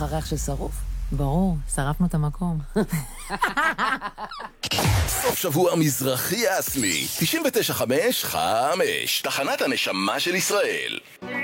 לך ריח של שרוף? ברור, שרפנו את המקום. סוף שבוע מזרחי אסלי, 99.5, תחנת הנשמה של ישראל.